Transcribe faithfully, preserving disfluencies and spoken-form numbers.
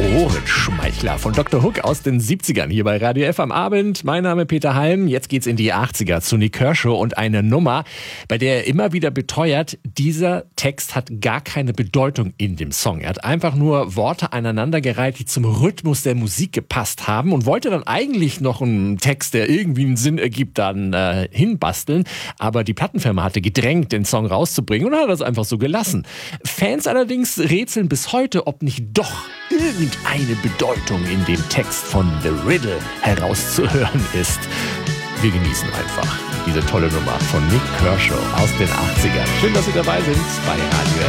Ohrenschmeichler von Doktor Hook aus den siebzigern hier bei Radio F am Abend. Mein Name Peter Halm. Jetzt geht's in die achtziger zu Nik Kershaw und eine Nummer, bei der er immer wieder beteuert, dieser Text hat gar keine Bedeutung in dem Song. Er hat einfach nur Worte aneinandergereiht, die zum Rhythmus der Musik gepasst haben und wollte dann eigentlich noch einen Text, der irgendwie einen Sinn ergibt, dann äh, hinbasteln. Aber die Plattenfirma hatte gedrängt, den Song rauszubringen und hat das einfach so gelassen. Fans allerdings rätseln bis heute, ob nicht doch irgendeine Bedeutung in dem Text von The Riddle herauszuhören ist. Wir genießen einfach diese tolle Nummer von Nik Kershaw aus den achtzigern. Schön, dass Sie dabei sind bei Radio